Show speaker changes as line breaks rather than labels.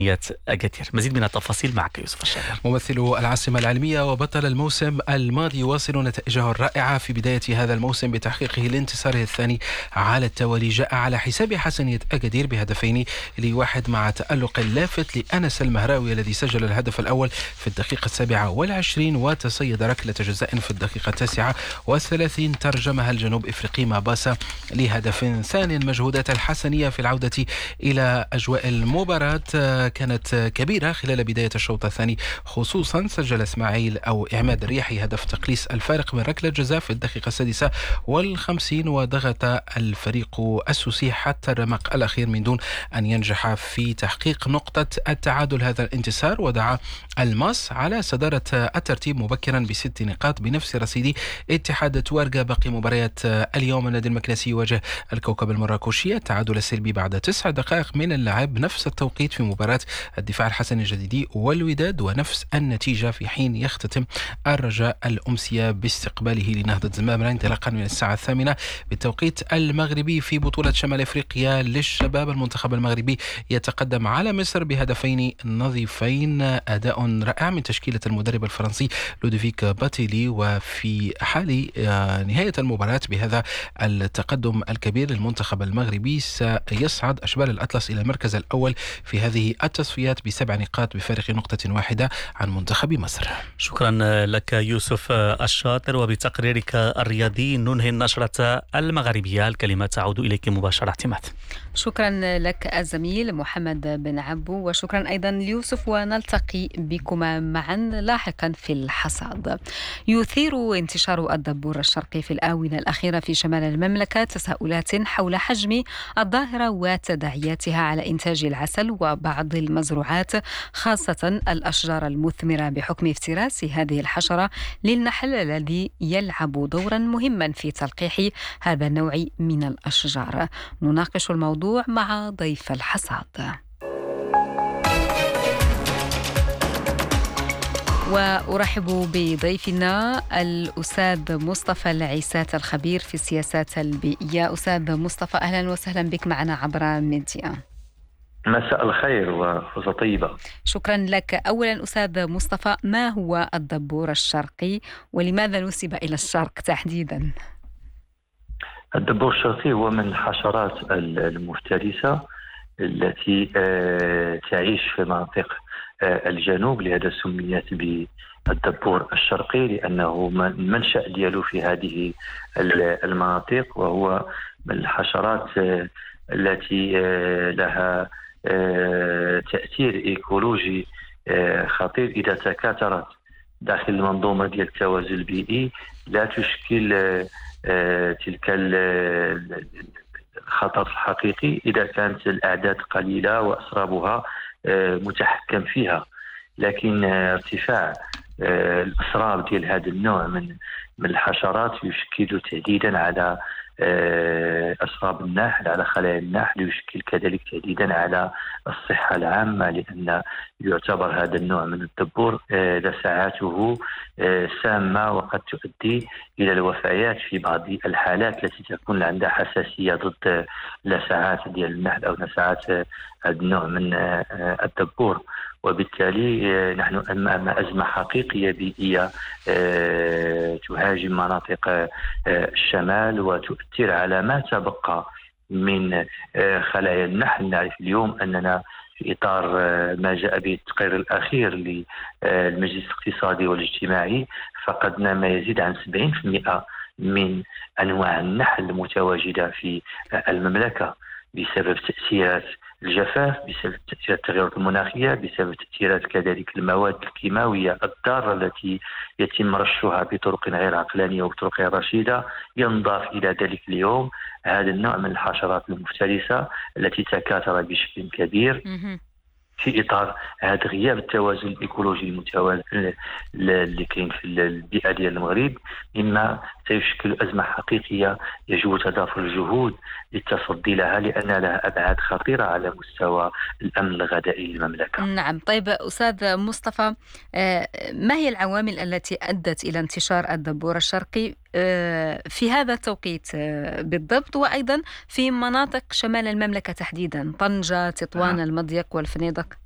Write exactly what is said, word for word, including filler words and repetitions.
أكادير. مزيد من التفاصيل معك يوسف الشاعر.
ممثل العاصمة العلمية وبطل الموسم الماضي يواصل نتائجه الرائعة في بداية هذا الموسم بتحقيقه لانتصاره الثاني على التوالي. جاء على حساب حسنية أكادير بهدفين لواحد مع تألق لافت لأنس المهراوي الذي سجل الهدف الأول في الدقيقة السابعة والعشرين وتصيد ركلة جزاء في الدقيقة التاسعة والثلاثين ترجمها الجنوب إفريقي ماباسا لهدف ثاني. مجهودات الحسنية في العودة إلى أجواء المباراة كانت كبيرة خلال بداية الشوط الثاني، خصوصا سجل اسماعيل أو إعماد الرياحي هدف تقليص الفارق من ركلة جزاء في الدقيقة السادسة والخمسين، وضغط الفريق السوسي حتى الرمق الأخير من دون أن ينجح في تحقيق نقطة التعادل. هذا الانتصار ودعا الماس على صدارة الترتيب مبكرا بست نقاط بنفس رصيد اتحاد توارغا. باقي مباريات اليوم: النادي المكنسي يواجه الكوكب المراكشي، التعادل السلبي بعد تسع دقائق من اللعب، نفس التوقيت في مباراة الدفاع الحسني الجديدي والوداد ونفس النتيجة، في حين يختتم الرجاء الأمسية باستقباله لنهضة زمامرة انطلاقا من الساعة الثامنة بالتوقيت المغربي. في بطولة شمال أفريقيا للشباب، المنتخب المغربي يتقدم على مصر بهدفين نظيفين، أداء رائع من تشكيلة المدرب الفرنسي لودفيك باتيلي، وفي حال نهاية المباراة بهذا التقدم الكبير للمنتخب المغربي سيصعد أشبال الأطلس إلى المركز الأول في هذه التصفيات بسبع نقاط بفارق نقطة واحدة عن منتخب مصر.
شكرا لك يوسف الشاطر، وبتقريرك الرياضي ننهي النشرة المغربية. الكلمة تعود إليك مباشرة. اعتماد.
شكرا لك الزميل محمد بن عبو، وشكرا أيضا ليوسف، ونلتقي بكما معا لاحقا في الحصاد. يثير انتشار الدبور الشرقي في الآونة الأخيرة في شمال المملكة تساؤلات حول حجم الظاهرة وتداعياتها على إنتاج العسل وبعض المزروعات، خاصة الأشجار المثمرة، بحكم افتراس هذه الحشرة للنحل الذي يلعب دورا مهما في تلقيح هذا النوع من الأشجار. نناقش الموضوع مع ضيف الحصاد. وأرحب بضيفنا الأستاذ مصطفى العيسات، الخبير في السياسات البيئية. أستاذ مصطفى، أهلا وسهلا بك معنا عبر ميديا.
مساء الخير وفرصة طيبة.
شكرا لك. أولا أستاذ مصطفى، ما هو الدبور الشرقي ولماذا نسب إلى الشرق تحديدا؟
الدبور الشرقي هو من الحشرات المفترسة التي تعيش في مناطق الجنوب، لهذا سميت بالدبور الشرقي لأنه المنشأ ديالو في هذه المناطق، وهو من الحشرات التي لها تأثير إيكولوجي خطير. إذا تكاثرت داخل المنظومة ديال التوازن البيئي لا تشكل تلك الخطر الحقيقي إذا كانت الأعداد قليلة وأسرابها متحكم فيها. لكن ارتفاع الأسراب ديال هذا النوع من من الحشرات يشكل تهديدا على أسراب النحل، على خلايا النحل، يشكل كذلك تهديدا على الصحة العامة، لأن يعتبر هذا النوع من الدبور لسعاته سامة وقد تؤدي إلى الوفيات في بعض الحالات التي تكون عندها حساسية ضد لسعات ديال النحل أو لسعات هذا النوع من الدبور. وبالتالي نحن أمام أزمة حقيقية بيئية تهاجم مناطق الشمال وتؤثر على ما تبقى من خلايا النحل. نعرف اليوم أننا في إطار ما جاء به التقرير الأخير للمجلس الاقتصادي والاجتماعي فقدنا ما يزيد عن سبعين بالمئة من أنواع النحل المتواجدة في المملكة بسبب تأثيرات الجفاف، بسبب تأثيرات التغيرات المناخية، بسبب تأثيرات كذلك المواد الكيماوية الضارة التي يتم رشها بطرق غير عقلانية وبطرق غير رشيدة. ينضاف إلى ذلك اليوم هذا النوع من الحشرات المفترسة التي تكاثر بشكل كبير في إطار هذا غياب التوازن الإيكولوجي المتوازن اللي كاين في البيئة ديال المغرب، مما سيشكل أزمة حقيقية يجب تضافر الجهود للتصدي لها، لأن لها أبعاد خطيرة على مستوى الأمن الغذائي للمملكة.
نعم. طيب أستاذ مصطفى، ما هي العوامل التي أدت إلى انتشار الدبور الشرقي في هذا التوقيت بالضبط، وأيضا في مناطق شمال المملكة تحديدا، طنجة، تطوان، المضيق والفنيدق؟